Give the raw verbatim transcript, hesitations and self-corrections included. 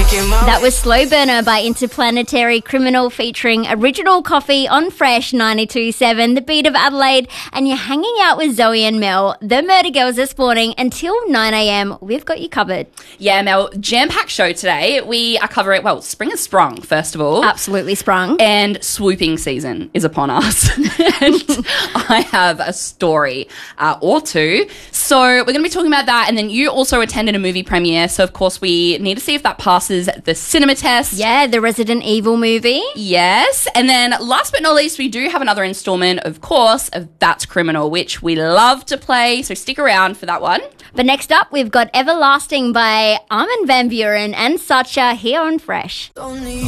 That was Slow Burner by Interplanetary Criminal featuring Original Coffee on Fresh ninety-two point seven, The Beat of Adelaide, and you're hanging out with Zoe and Mel, the Murder Girls, this morning until nine a.m. We've got you covered. Yeah, Mel, jam-packed show today. We are covering, well, spring has sprung, first of all. Absolutely sprung. And swooping season is upon us. And I have a story uh, or two. So we're going to be talking about that. And then you also attended a movie premiere. So, of course, we need to see if that passes the cinema test. Yeah, the Resident Evil movie. Yes. And then last but not least, we do have another installment, of course, of That's Criminal, which we love to play. So stick around for that one. But next up, we've got Everlasting by Armin van Buuren and Sacha here on Fresh.